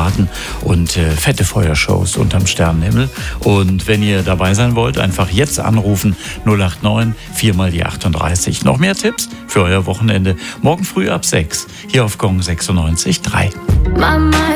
Piraten und fette Feuershows unterm Sternenhimmel. Und wenn ihr dabei sein wollt, einfach jetzt anrufen 089 4 mal die 38. Noch mehr Tipps für euer Wochenende morgen früh ab 6 hier auf Gong 96.3.